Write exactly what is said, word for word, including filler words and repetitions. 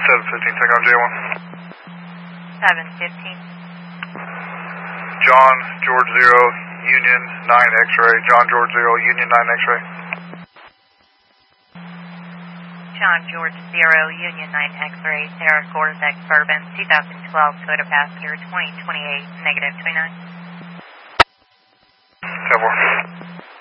seven fifteen, take on J one. seven fifteen. John, George Zero, Union nine X-ray. John, George Zero, Union nine X-ray. John, George Zero, Union nine X-ray, Sarah Gorzex Bourbon, two thousand twelve, Toyota Passenger, twenty twenty-eight, negative twenty-nine. ten four.